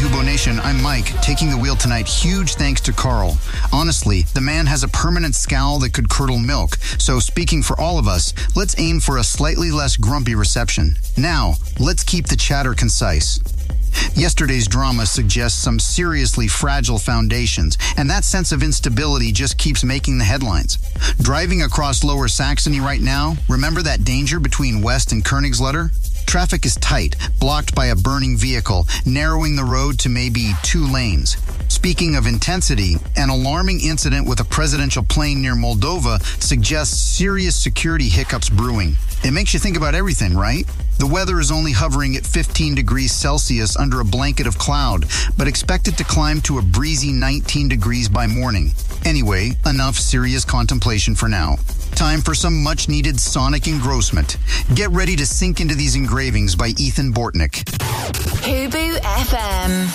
Hubo Nation, I'm Mike, taking the wheel tonight. Huge thanks to Carl. Honestly, the man has a permanent scowl that could curdle milk. So speaking for all of us, let's aim for a slightly less grumpy reception. Now, let's keep the chatter concise. Yesterday's drama suggests some seriously fragile foundations, and that sense of instability just keeps making the headlines. Driving across Lower Saxony right now, remember that danger between West and Königslutter? Traffic is tight, blocked by a burning vehicle, narrowing the road to maybe 2 lanes. Speaking of intensity, an alarming incident with a presidential plane near Moldova suggests serious security hiccups brewing. It makes you think about everything, right? The weather is only hovering at 15 degrees Celsius under a blanket of cloud, but expected to climb to a breezy 19 degrees by morning. Anyway, enough serious contemplation for now. Time for some much-needed sonic engrossment. Get ready to sink into these engravings by Ethan Bortnick. Hubu FM.